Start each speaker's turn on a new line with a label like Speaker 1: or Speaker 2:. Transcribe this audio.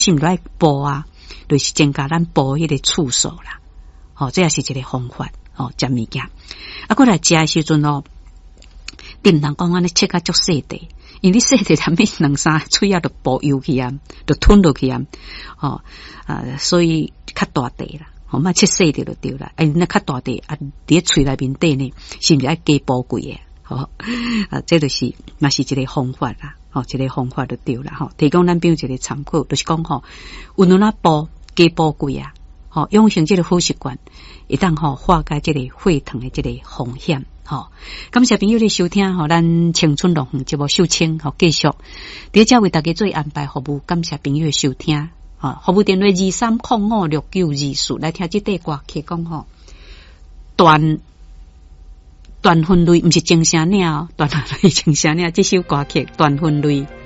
Speaker 1: 是毋来补啊，就是增加咱补迄个次数啦。这也是一个方法。食物件，过来食的时阵你毋通讲安尼切甲足细地，因为你细地他们两三喙就补油去啊，就吞落去啊。所以较大地啦，莫切细地就对啦。那较大地啊，伫喙内面底呢，是毋是爱加补贵的？这就是嘛是一个方法啦。一个方法就对啦。提供咱朋友一个参考，就是讲有哪啊补加补贵啊。养成这个好习惯，一旦化解这个血糖的这个风险。感谢朋友的收听，咱青春乐园节目秀清继续在这为大家做安排服务。感谢朋友的收听，服务电话23056924来听这段歌曲讲断分类，不是正声领，断分类正声领，这首歌曲断分类。